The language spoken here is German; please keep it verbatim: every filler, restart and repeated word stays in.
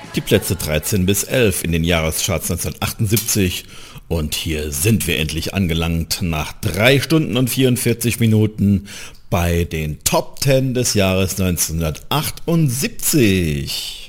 Die Plätze dreizehn bis elf in den Jahrescharts neunzehnhundertachtundsiebzig. Und hier sind wir endlich angelangt nach drei Stunden und vierundvierzig Minuten bei den Top zehn des Jahres neunzehnhundertachtundsiebzig.